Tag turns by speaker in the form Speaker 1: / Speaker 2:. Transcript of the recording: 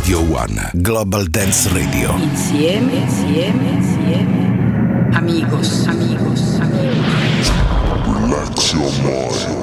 Speaker 1: Radio One, Global Dance Radio.
Speaker 2: Insieme. Amigos.
Speaker 3: Relax your mind.